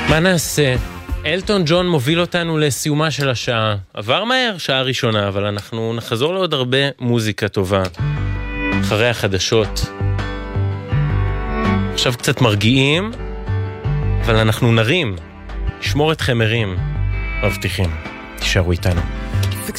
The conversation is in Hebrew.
מה נעשה? אלטון ג'ון מוביל אותנו לסיומה של השעה. עבר מהר, שעה ראשונה, אבל אנחנו נחזור לעוד הרבה מוזיקה טובה. אחרי החדשות. עכשיו קצת מרגיעים, אבל אנחנו נרים. נשמור אתכם ערים. מבטיחים. תישארו איתנו.